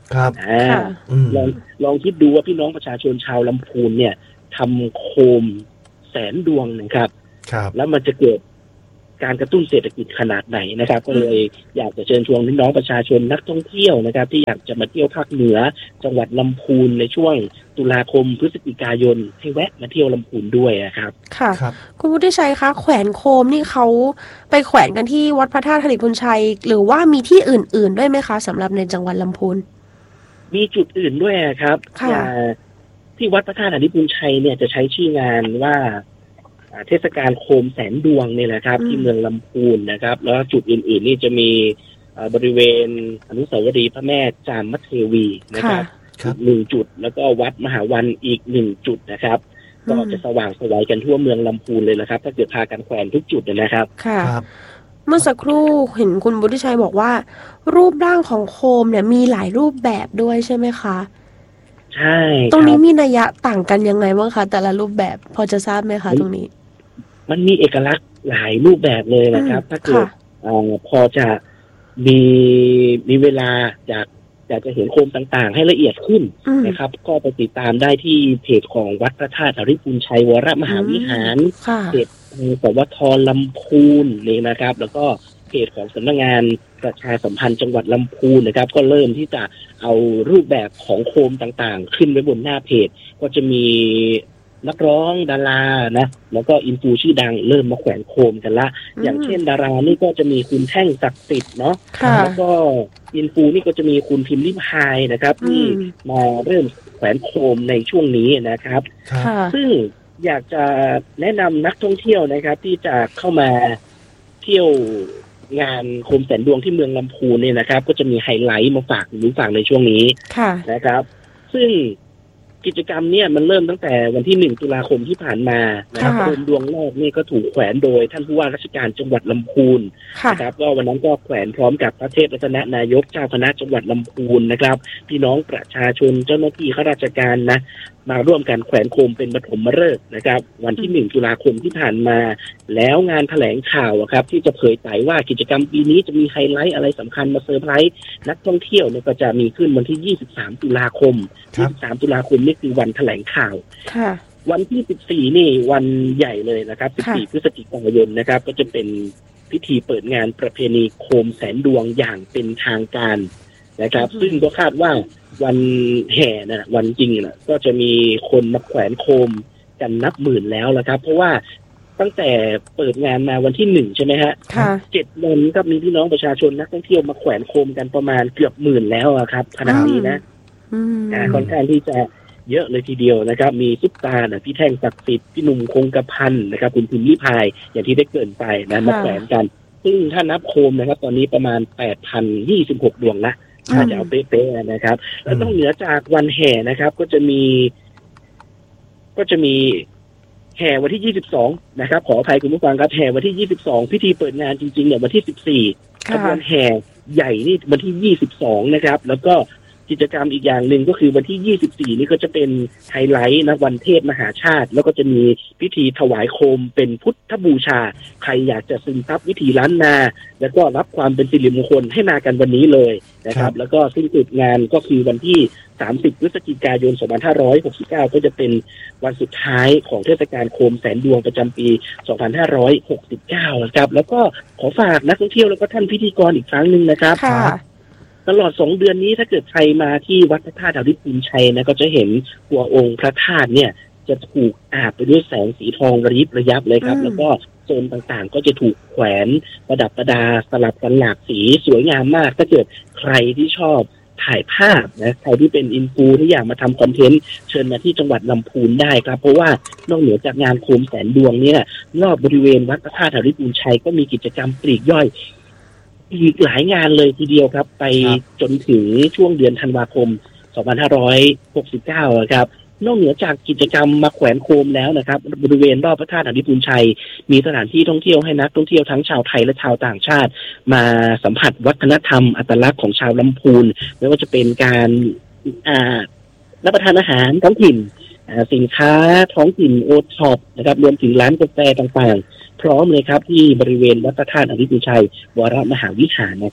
ครับอ่าลองลองคิดดูว่าพี่น้องประชาชนชาวลำพูนเนี่ยทำโคมแสนดวงนะครับครับแล้วมันจะเกิดการกระตุ้นเศรษฐกิจขนาดไหนนะครับก็เลยอยากจะเชิญชวนพี่น้องประชาชนนักท่องเที่ยวนะครับที่อยากจะมาเที่ยวภาคเหนือจังหวัดลำพูนในช่วงตุลาคมพฤศจิกายนให้แวะมาเที่ยวลำพูนด้วยนะครับค่ะคุณวุฒิชัยคะแขวนโคมนี่เขาไปแขวนกันที่วัดพระธาตุธริพุนชัยหรือว่ามีที่อื่นๆด้วยไหมคะสำหรับในจังหวัดลำพูนมีจุดอื่นด้วยครับที่วัดพระธาตุธริพุนชัยเนี่ยจะใช้ชื่องานว่าเทศกาลโคมแสนดวงนี่แหละครับที่เมืองลำพูนนะครับแล้วจุดอื่นๆนี่จะมีบริเวณอนุสาวรีย์พระแม่จามเทวีนะครับหนึ่งจุดแล้วก็วัดมหาวันอีกหนึ่งจุดนะครับก็จะสว่างสวยกันทั่วเมืองลำพูนเลยละครับถ้าเกิดพากันแขวนทุกจุดนะครับค่ะเมื่อสักครู่เห็นคุณบุฒิชัยบอกว่ารูปร่างของโคมเนี่ยมีหลายรูปแบบด้วยใช่ไหมคะใช่ตรงนี้มีนัยยะต่างกันยังไงบ้างคะแต่ละรูปแบบพอจะทราบไหมคะตรงนี้มันมีเอกลักษณ์หลายรูปแบบเลยนะครับถ้าเกิดพอจะมีมีเวลาอยากอยากจะเห็นโคมต่างๆให้ละเอียดขึ้นนะครับก็ไปติดตามได้ที่เพจของวัดพระธาตุธริพุนชัยวรมหาวิหารเพจสวทลำพูนนี่นะครับแล้วก็เพจของสำนักงานประชาสัมพันธ์จังหวัดลำพูนนะครับก็เริ่มที่จะเอารูปแบบของโคมต่างๆขึ้นไว้บนหน้าเพจก็จะมีนักร้องดารานะแล้วก็อินฟูชื่อดังเริ่มมาแขวนโคมกันละอย่างเช่นดารานี่ก็จะมีคุณแท่งศักดิ์สิทธิ์เนาะแล้วก็อินฟูนี่ก็จะมีคุณพิมพ์ริพายนะครับที่มาเริ่มแขวนโคมในช่วงนี้นะครับซึ่งอยากจะแนะนำนักท่องเที่ยวนะครับที่จะเข้ามาเที่ยวงานโคมแสนดวงที่เมืองลำพูนเนี่ยนะครับก็จะมีไฮไลท์มาฝากหรือฝากในช่วงนี้นะครับซึ่งกิจกรรมเนี่ยมันเริ่มตั้งแต่วันที่หนึ่งตุลาคมที่ผ่านมานะครับโคมดวงแรกนี่ก็ถูกแขวนโดยท่านผู้ว่าราชการจังหวัดลำพูนนะครับก็วันนั้นก็แขวนพร้อมกับพระเทพรัตนนายกเจ้าคณะจังหวัดลำพูนนะครับพี่น้องประชาชนเจ้าหน้าที่ข้าราชการนะมาร่วมกันแขวนโคมเป็นปฐมฤกษ์นะครับวันที่หนึ่งตุลาคมที่ผ่านมาแล้วงานแถลงข่าวครับที่จะเผยไต่ว่ากิจกรรมปีนี้จะมีไฮไลท์อะไรสำคัญมาเซอร์ไพรส์นักท่องเที่ยวเนี่ยก็จะมีขึ้นวันที่ยี่สิบสามตุลาคมยี่สิบสามตุลาคมนี่คือวันแถลงข่าววันที่สิบสี่นี่วันใหญ่เลยนะครับสิบสี่พฤศจิกายนนะครับก็จะเป็นพิธีเปิดงานประเพณีโคมแสนดวงอย่างเป็นทางการนะครับซึ่งก็คาดว่าวันแห่นะวันจริงนะก็จะมีคนมาแขวนโคมกันนับหมื่นแล้วละครับเพราะว่าตั้งแต่เปิดงานมาวันที่หนึ่งใช่ไหมฮะเจ็ดวันก็มีพี่น้องประชาชนนักท่องเที่ยวมาแขวนโคมกันประมาณเกือบหมื่นแล้วครับขนาดนี้นะค่อนข้างที่จะเยอะเลยทีเดียวนะครับมีซุปตานะพี่แท่งศักดิ์สิทธิ์พี่หนุ่มคงกระพันนะครับคุณพิมพ์ริพายอย่างที่ได้เกริ่นไปนะมาแขวนกันซึ่งถ้านับโคมนะครับตอนนี้ประมาณ แปดพันยี่สิบหก ดวงละถ้าจะเอาเป๊ะๆนะครับแล้วต้องเหนือจากวันแห่นะครับก็จะมีก็จะมีแห่วันที่ยี่สิบสองนะครับขออภัยคุณผู้ฟังครับแห่วันที่ยี่สิบสองพิธีเปิดงานจริงๆเนี่ยวันที่สิบสี่ขบวนแห่ใหญ่นี่วันที่ยี่สิบสองนะครับแล้วก็กิจกรรมอีกอย่างหนึ่งก็คือวันที่ยี่สิบสี่นี่ก็จะเป็นไฮไลท์นะวันเทศมหาชาติแล้วก็จะมีพิธีถวายโคมเป็นพุทธบูชาใครอยากจะซึมซับวิถีล้านนาแล้วก็รับความเป็นสิริมงคลให้มากันวันนี้เลยนะครับแล้วก็สิ้นสุดงานก็คือวันที่สามสิบพฤศจิกายนสองพันห้าร้อยหกสิบเก้าก็จะเป็นวันสุดท้ายของเทศกาลโคมแสนดวงประจำปีสองพันห้าร้อยหกสิบเก้าครับแล้วก็ขอฝากนักท่องเที่ยวแล้วก็ท่านพิธีกรอีกครั้งนึงนะครับตลอดสองเดือนนี้ถ้าเกิดใครมาที่วัดพระธาตุธริพุนชัยนะก็จะเห็นหัวองค์พระธาตุเนี่ยจะถูกอาบไปด้วยแสงสีทองระยิบระยับเลยครับแล้วก็โซนต่างๆก็จะถูกแขวนประดับประดาสลับกันหลากสีสวยงามมากถ้าเกิดใครที่ชอบถ่ายภาพนะใครที่เป็นอินฟูที่อยากมาทำคอนเทนต์เชิญมาที่จังหวัดลำพูนได้ครับเพราะว่านอกเหนือจากงานโคมแสนดวงเนี่ยรอบบริเวณวัดพระธาตุธริพุนชัยก็มีกิจกรรมปลีกย่อยอีกหลายงานเลยทีเดียวครับไปจนถึงช่วงเดือนธันวาคมสองพันห้าร้อยหกสิบเก้าครับนอกเหนือจากกิจกรรมมาแขวนโคมแล้วนะครับบริเวณรอบพระธาตุธริพุนชัยมีสถานที่ท่องเที่ยวให้นักท่องเที่ยวทั้งชาวไทยและชาวต่างชาติมาสัมผัสวัฒนธรรมอัตลักษณ์ของชาวลำพูนไม่ว่าจะเป็นการอ่ารับประทานอาหารท้องถิ่นสินค้าท้องถิ่นโอท็อปนะครับรวมถึงร้านกาแฟต่างๆพร้อมเลยครับที่บริเวณวัดพระธาตุธริพุนชัยวรมหาวิหารนะครับ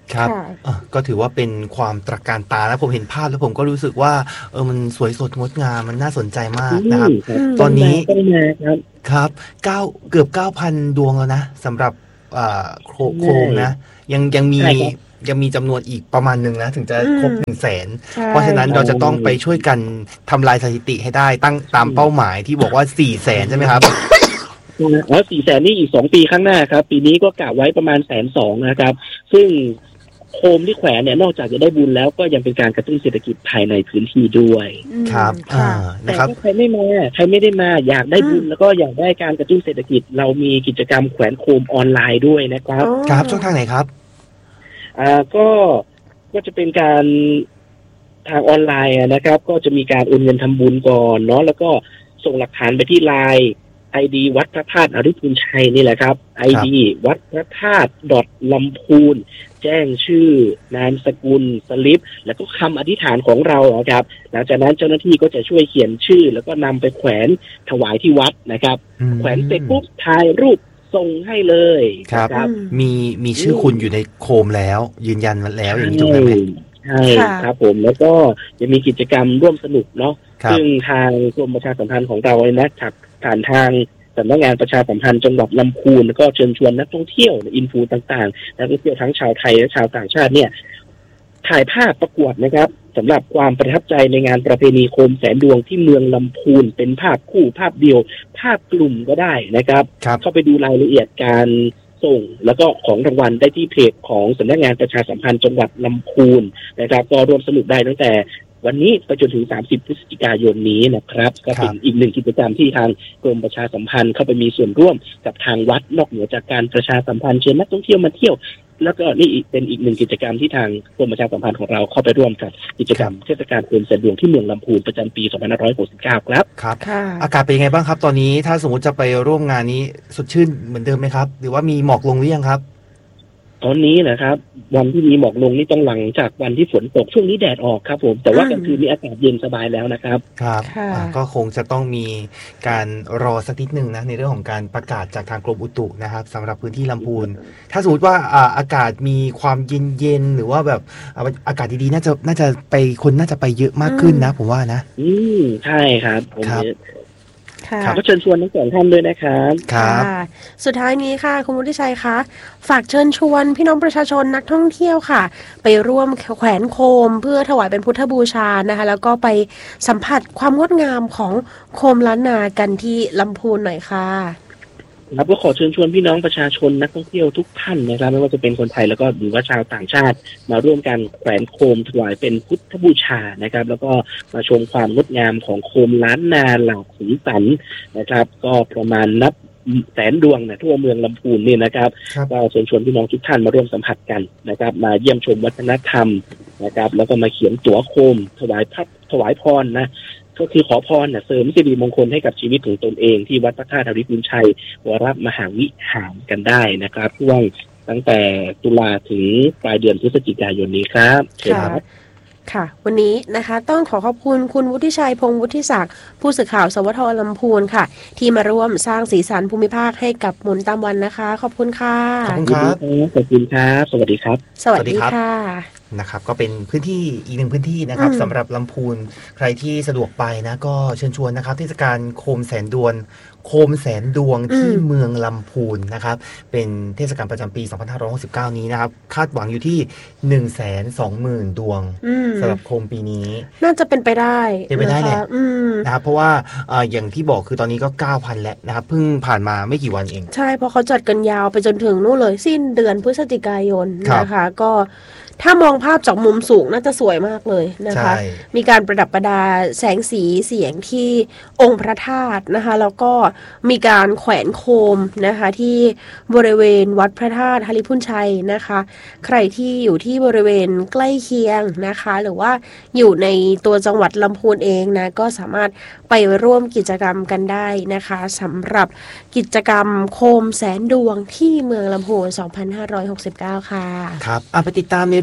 ครับก็ถือว่าเป็นความตระการตาแล้วผมเห็นภาพแล้วผมก็รู้สึกว่าเออมันสวยสดงดงามมันน่าสนใจมากนะครับตอนนี้ครับเก้าเกือบ เก้าพัน ดวงแล้วนะสำหรับโคมนะยังยังมียังมีจำนวนอีกประมาณหนึ่งนะถึงจะครบหนึ่งแสนเพราะฉะนั้นเราจะต้องไปช่วยกันทำลายสถิติให้ได้ตั้งตามเป้าหมายที่บอกว่าสี่แสนใช่ไหมครับอ๋อสี่แสนนี่อีกสองปีข้างหน้าครับปีนี้ก็กะไว้ประมาณแสนสองนะครับซึ่งโคมที่แขวนเนี่ยนอกจากจะได้บุญแล้วก็ยังเป็นการกระตุ้นเศรษฐกิจภายในพื้นที่ด้วยครับอ่านะครับแต่ใครไม่มาใครไม่ได้มาอยากได้บุญแล้วก็อยากได้การกระตุ้นเศรษฐกิจเรามีกิจกรรมแขวนโคมออนไลน์ด้วยนะครับครับช่องทางไหนครับอ่าก็ก็จะเป็นการทางออนไลน์นะครับก็จะมีการโอนเงินทำบุญก่อนเนาะแล้วก็ส่งหลักฐานไปที่ไลน์ ไอ ดี วัดพระธาตุอริพูนชัยนี่แหละครับ ไอ ดี วัดพระธาตุดอทลำพูนแจ้งชื่อนามสกุลสลิปแล้วก็คำอธิษฐานของเราครับหลังจากนั้นเจ้าหน้าที่ก็จะช่วยเขียนชื่อแล้วก็นำไปแขวนถวายที่วัดนะครับแขวนเสร็จปุ๊บถ่ายรูปส่งให้เลยครับมีมีชื่อคุณอยู่ในโคมแล้วยืนยันมาแล้วอย่างนี้ถูกไหมใช่ครับผมแล้วก็จะมีกิจกรรมร่วมสนุกเนาะซึ่งทางกรมประชาสัมพันธ์ของเราเนี่ยนะผ่านทางสำนักงานประชาสัมพันธ์จังหวัดลำพูนแล้วก็เชิญชวนนักท่องเที่ยวอินฟูต่างๆนักท่องเที่ยวทั้งชาวไทยและชาวต่างชาติเนี่ยถ่ายภาพประกวดนะครับสำหรับความประทับใจในงานประเพณีโคมแสนดวงที่เมืองลำพูนเป็นภาพคู่ภาพเดียวภาพกลุ่มก็ได้นะครับเข้าไปดูรายละเอียดการส่งแล้วก็ของรางวัลได้ที่เพจของสำนักงานประชาสัมพันธ์จังหวัดลำพูนนะครับก็ร่วมสนุกได้ตั้งแต่วันนี้ไปจนถึงสามสิบพฤศจิกายนนี้นะครับก็เป็นอีกหนึ่งกิจกรรมที่ทางกรมประชาสัมพันธ์เข้าไปมีส่วนร่วมกับทางวัดนอกเหนือจากการประชาสัมพันธ์เชิญนักท่องเที่ยวมาเที่ยวแล้วก็นี่เป็นอีกหนึ่งกิจกรรมที่ทางกรมประชาสัมพันธ์ของเราเข้าไปร่วมกับกิจกรรมเทศกาลโคมแสนดวงที่เมืองลำพูนประจำปีสองพันห้าร้อยหกสิบเก้าครับครับอากาศเป็นยังไงบ้างครับตอนนี้ถ้าสมมติจะไปร่วมงานนี้สดชื่นเหมือนเดิมไหมครับหรือว่ามีหมอกลงหรือยังครับตอนนี้นะครับวันที่มีหมอกลงนี่ต้องหลังจากวันที่ฝนตกช่วงนี้แดดออกครับผมแต่ว่ากลางคืนนี้อากาศเย็นสบายแล้วนะครับครับก็คงจะต้องมีการรอสักนิดนึงนะในเรื่องของการประกาศจากทางกรมอุตุนะครับสำหรับพื้นที่ลำพูนถ้าสมมติว่าอากาศมีความเย็นๆหรือว่าแบบอากาศดีๆน่าจะน่าจะไปคนน่าจะไปเยอะมากขึ้นนะผมว่านะอืมใช่ครับผมก็เชิญชวนทั้งสองท่านด้วยนะครับครับสุดท้ายนี้ค่ะคุณวุฒิชัยคะฝากเชิญชวนพี่น้องประชาชนนักท่องเที่ยวค่ะไปร่วมแขวนโคมเพื่อถวายเป็นพุทธบูชานะคะแล้วก็ไปสัมผัสความงดงามของโคมล้านนากันที่ลำพูนหน่อยค่ะครับก็ขอเชิญชวนพี่น้องประชาชนนักท่องเที่ยวทุกท่านนะครับไม่ว่าจะเป็นคนไทยแล้วก็หรือว่าชาวต่างชาติมาร่วมกันแขวนโคมถวายเป็นพุทธบูชานะครับแล้วก็มาชมความงดงามของโคมล้านนาหลากสีสันนะครับก็ประมาณนับแสนดวงนะทั่วเมืองลำพูนนี่นะครับก็เชิญชวนพี่น้องทุกท่านมาร่วมสัมผัสกันนะครับมาเยี่ยมชมวัฒนธรรมนะครับแล้วก็มาเขียนตั๋วโคมถวายพระถวายพรนะก็คือขอพรนะเสริมสิริมงคลให้กับชีวิตของตนเองที่วัดพระธาตุอริพูนชัยวรมหาวิหารกันได้นะครับช่วงตั้งแต่ตุลาถึงปลายเดือนพฤศจิกายนนี้ครับค่ะค่ะวันนี้นะคะต้องขอขอบคุณคุณวุฒิชัยพงษ์วุฒิศักดิ์ผู้สื่อข่าวสวทลำพูนค่ะที่มาร่วมสร้างสีสันภูมิภาคให้กับหมุนตามวันนะคะขอบคุณค่ะขอบคุณครับขอบคุณครับสวัสดีครับสวัสดีค่ะนะครับก็เป็นพื้นที่อีกหนึ่งพื้นที่นะครับสำหรับลำพูนใครที่สะดวกไปนะก็เชิญชวนนะครับเทศกาลโคมแสนดวงโคมแสนดวงที่เมืองลำพูนนะครับเป็นเทศกาลประจำปีสองพันห้าร้อยหกสิบเก้านี้นะครับคาดหวังอยู่ที่ หนึ่งแสนสองหมื่น ดวงสำหรับโคมปีนี้น่าจะเป็นไปได้เป็นไปได้แหละนะครับเพราะว่าอย่างที่บอกคือตอนนี้ก็ เก้าพัน แล้วนะครับเพิ่งผ่านมาไม่กี่วันเองใช่เพราะเขาจัดกันยาวไปจนถึงนู่นเลยสิ้นเดือนพฤศจิกายนนะคะก็ถ้ามองภาพจากมุมสูงน่าจะสวยมากเลยนะคะมีการประดับประดาแสงสีเสียงที่องค์พระธาตุนะคะแล้วก็มีการแขวนโคมนะคะที่บริเวณวัดพระธาตุอริพูนชัยนะคะใครที่อยู่ที่บริเวณใกล้เคียงนะคะหรือว่าอยู่ในตัวจังหวัดลำพูนเองนะก็สามารถไปร่วมกิจกรรมกันได้นะคะสำหรับกิจกรรมโคมแสนดวงที่เมืองลำพูนสองพันห้าร้อยหกสิบเก้าค่ะครับเอาไปติดตามในเรื่องของ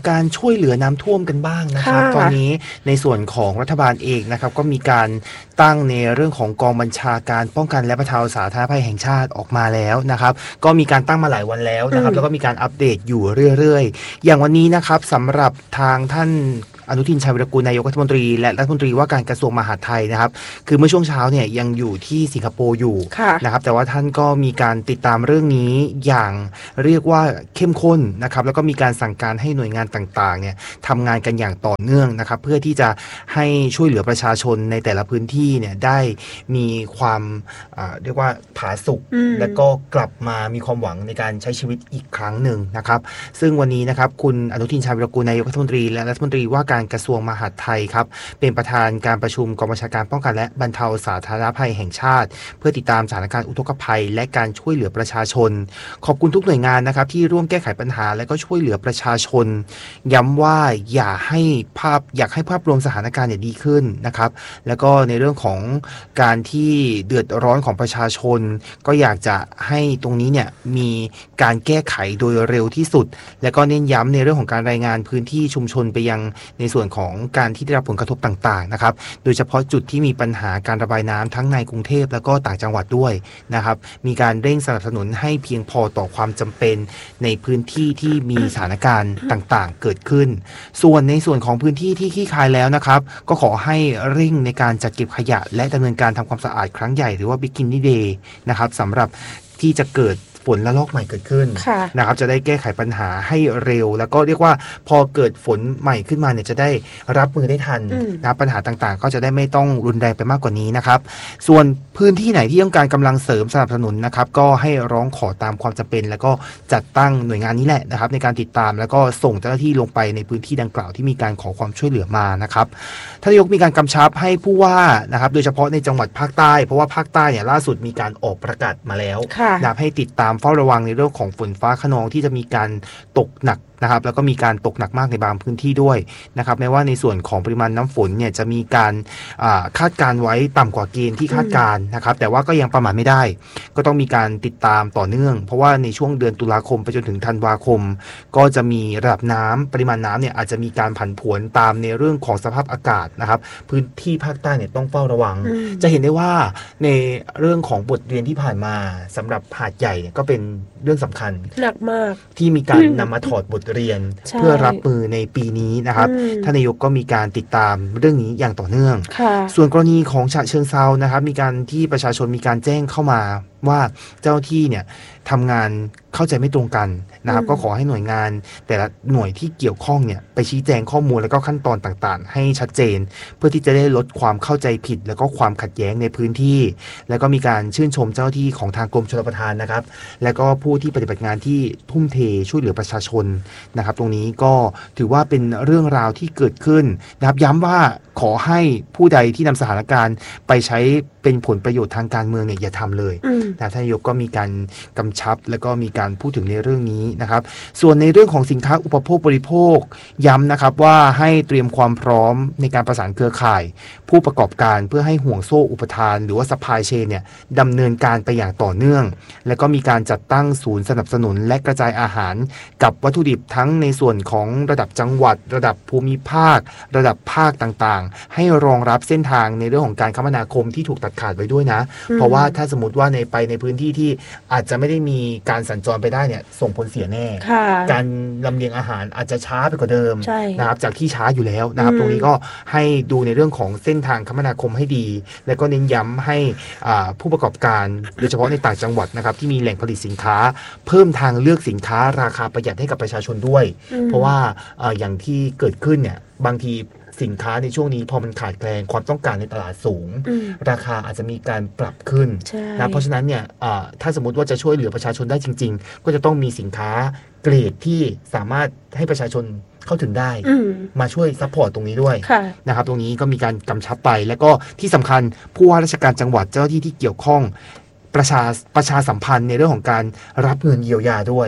การช่วยเหลือน้ำท่วมกันบ้างนะครับตอนนี้ในส่วนของรัฐบาลเองนะครับก็มีการตั้งในเรื่องของกองบัญชาการป้องกันและบรรเทาสาธารณภัยแห่งชาติออกมาแล้วนะครับก็มีการตั้งมาหลายวันแล้วนะครับแล้วก็มีการอัปเดตอยู่เรื่อยๆอย่างวันนี้นะครับสำหรับทางท่านอนุทินชาญวิรากูลนายกรัฐมนตรีและรัฐมนตรีว่าการกระทรวงมหาดไทยนะครับคือเมื่อช่วงเช้าเนี่ยยังอยู่ที่สิงคโปร์อยู่นะครับแต่ว่าท่านก็มีการติดตามเรื่องนี้อย่างเรียกว่าเข้มข้นนะครับแล้วก็มีการสั่งการให้หน่วยงานต่างๆเนี่ยทำงานกันอย่างต่อเนื่องนะครับเพื่อที่จะให้ช่วยเหลือประชาชนในแต่ละพื้นที่เนี่ยได้มีความเรียกว่าผาสุกและก็กลับมามีความหวังในการใช้ชีวิตอีกครั้งหนึ่งนะครับซึ่งวันนี้นะครับคุณอนุทินชาญวิรากูลนายกรัฐมนตรีและรัฐมนตรีว่าการกระทรวงมหาดไทยครับเป็นประธานการประชุมกองบัญชาการป้องกันและบรรเทาสาธารณภัยแห่งชาติเพื่อติดตามสถานการณ์อุทกภัยและการช่วยเหลือประชาชนขอบคุณทุกหน่วยงานนะครับที่ร่วมแก้ไขปัญหาและก็ช่วยเหลือประชาชนย้ำว่าอย่าให้ภาพอยากให้ภาพรวมสถานการณ์เนี่ยดีขึ้นนะครับแล้วก็ในเรื่องของการที่เดือดร้อนของประชาชนก็อยากจะให้ตรงนี้เนี่ยมีการแก้ไขโดยเร็วที่สุดและก็เน้นย้ำในเรื่องของการรายงานพื้นที่ชุมชนไปยังในส่วนของการที่ได้รับผลกระทบต่างๆนะครับโดยเฉพาะจุดที่มีปัญหาการระบายน้ำทั้งในกรุงเทพแล้วก็ต่างจังหวัดด้วยนะครับมีการเร่งสนับสนุนให้เพียงพอต่อความจำเป็นในพื้นที่ที่มีสถานการณ์ต่างๆเกิดขึ้นส่วนในส่วนของพื้นที่ที่คลี่คลายแล้วนะครับก็ขอให้เร่งในการจัดเก็บขยะและดำเนินการทำความสะอาดครั้งใหญ่หรือว่า Beginning Day นะครับสำหรับที่จะเกิดฝนระลอกใหม่เกิดขึ้นนะครับจะได้แก้ไขปัญหาให้เร็วแล้วก็เรียกว่าพอเกิดฝนใหม่ขึ้นมาเนี่ยจะได้รับมือได้ทันนะปัญหาต่างๆก็จะได้ไม่ต้องรุนแรงไปมากกว่านี้นะครับส่วนพื้นที่ไหนที่ต้องการกำลังเสริมสนับสนุนนะครับก็ให้ร้องขอตามความจำเป็นแล้วก็จัดตั้งหน่วยงานนี้แหละนะครับในการติดตามแล้วก็ส่งเจ้าหน้าที่ลงไปในพื้นที่ดังกล่าวที่มีการขอความช่วยเหลือมานะครับท่านนายกมีการกำชับให้ผู้ว่านะครับโดยเฉพาะในจังหวัดภาคใต้เพราะว่าภาคใต้เนี่ยล่าสุดมีการออกประกาศมาแล้วนะให้ติดตามเฝ้าระวังในเรื่องของฝนฟ้าคะนองที่จะมีการตกหนักนะครับแล้วก็มีการตกหนักมากในบางพื้นที่ด้วยนะครับแม้ว่าในส่วนของปริมาณน้ำฝนเนี่ยจะมีการคาดการไว้ต่ำกว่าเกณฑ์ที่คาดการนะครับแต่ว่าก็ยังประมาทไม่ได้ก็ต้องมีการติดตามต่อเนื่องเพราะว่าในช่วงเดือนตุลาคมไปจนถึงธันวาคมก็จะมีระดับน้ำปริมาณน้ำเนี่ยอาจจะมีการผันผวนตามในเรื่องของสภาพอากาศนะครับพื้นที่ภาคใต้เนี่ยต้องเฝ้าระวังจะเห็นได้ว่าในเรื่องของบทเรียนที่ผ่านมาสำหรับหาดใหญ่ก็เป็นเรื่องสำคัญหนักมากที่มีการนำมาถอดบทเรียนเพื่อรับมือในปีนี้นะครับท่านนายกก็มีการติดตามเรื่องนี้อย่างต่อเนื่องส่วนกรณีของฉะเชิงเทรานะครับมีการที่ประชาชนมีการแจ้งเข้ามาว่าเจ้าที่เนี่ยทำงานเข้าใจไม่ตรงกันนะครับก็ขอให้หน่วยงานแต่ละหน่วยที่เกี่ยวข้องเนี่ยไปชี้แจงข้อมูลแล้วก็ขั้นตอนต่างๆให้ชัดเจนเพื่อที่จะได้ลดความเข้าใจผิดแล้วก็ความขัดแย้งในพื้นที่แล้วก็มีการชื่นชมเจ้าที่ของทางกรมชลประทานนะครับแล้วก็ผู้ที่ปฏิบัติงานที่ทุ่มเทช่วยเหลือประชาชนนะครับตรงนี้ก็ถือว่าเป็นเรื่องราวที่เกิดขึ้นนะครับย้ำว่าขอให้ผู้ใดที่นำสถานการณ์ไปใช้เป็นผลประโยชน์ทางการเมืองเนี่ยอย่าทำเลยนะท่านนายกก็มีการกำชับแล้วก็มีการพูดถึงในเรื่องนี้นะครับส่วนในเรื่องของสินค้าอุปโภคบริโภคย้ำนะครับว่าให้เตรียมความพร้อมในการประสานเครือข่ายผู้ประกอบการเพื่อให้ห่วงโซ่อุปทานหรือว่าซัพพลายเชนเนี่ยดำเนินการไปอย่างต่อเนื่องแล้วก็มีการจัดตั้งศูนย์สนับสนุนและกระจายอาหารกับวัตถุดิบทั้งในส่วนของระดับจังหวัดระดับภูมิภาคระดับภาคต่างๆให้รองรับเส้นทางในเรื่องของการคมนาคมที่ถูกตัดขาดไว้ด้วยนะเพราะว่าถ้าสมมติว่าในไปในพื้นที่ที่อาจจะไม่ได้มีการสัญจรไปได้เนี่ยส่งผลเสียแน่การลำเลียงอาหารอาจจะช้าไปกว่าเดิมนะครับจากที่ช้าอยู่แล้วนะครับตรงนี้ก็ให้ดูในเรื่องของเส้นทางคมนาคมให้ดีและก็เน้นย้ำให้ผู้ประกอบการโดยเฉพาะในต่างจังหวัดนะครับที่มีแหล่งผลิตสินค้าเพิ่มทางเลือกสินค้าราคาประหยัดให้กับประชาชนด้วยเพราะว่าอย่างที่เกิดขึ้นเนี่ยบางทีสินค้าในช่วงนี้พอมันขาดแคลนความต้องการในตลาดสูงราคาอาจจะมีการปรับขึ้นนะเพราะฉะนั้นเนี่ยถ้าสมมติว่าจะช่วยเหลือประชาชนได้จริงๆก็จะต้องมีสินค้าเกรดที่สามารถให้ประชาชนเข้าถึงได้มาช่วยซัพพอร์ตตรงนี้ด้วยนะครับตรงนี้ก็มีการกำชับไปแล้วก็ที่สำคัญผู้ว่าราชการจังหวัดเจ้าหน้าที่ที่เกี่ยวข้องประชาประชาสัมพันธ์ในเรื่องของการรับเงินเยียวยาด้วย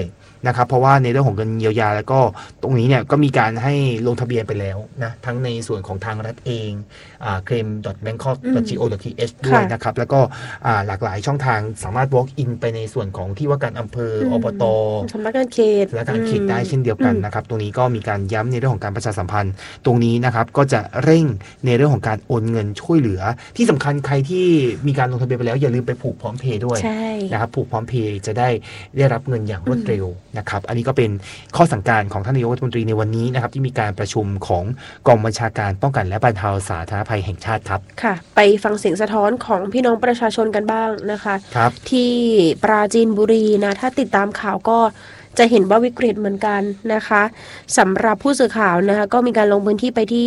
นะครับเพราะว่าในเรื่องของเงินเยียวยาแล้วก็ตรงนี้เนี่ยก็มีการให้ลงทะเบียนไปแล้วนะทั้งในส่วนของทางรัฐเองอ่า เคลม ดอท แบงคอก ดอท จี โอ ดอท ที เอช ด้วยนะครับแล้วก็อ่าหลากหลายช่องทางสามารถ walk in ไปในส่วนของที่ว่าการอำเภออบตสำนักงานเขตสำนักงานเขตได้เช่นเดียวกันนะครับตรงนี้ก็มีการย้ำในเรื่องของการประชาสัมพันธ์ตรงนี้นะครับก็จะเร่งในเรื่องของการโอนเงินช่วยเหลือที่สำคัญใครที่มีการลงทะเบียนไปแล้วอย่าลืมไปผูกพร้อมเพย์ด้วยนะครับผูกพร้อมเพย์จะได้ได้รับเงินอย่างรวดเร็วนะครับอันนี้ก็เป็นข้อสั่งการของท่านนายกรัฐมนตรีในวันนี้นะครับที่มีการประชุมของกองบัญชาการป้องกันและบรรเทาสาธารณภัยแห่งชาติครับค่ะไปฟังเสียงสะท้อนของพี่น้องประชาชนกันบ้างนะคะครับที่ปราจีนบุรีนะถ้าติดตามข่าวก็จะเห็นว่าวิกฤตเหมือนกันนะคะสำหรับผู้สื่อข่าวนะคะก็มีการลงพื้นที่ไปที่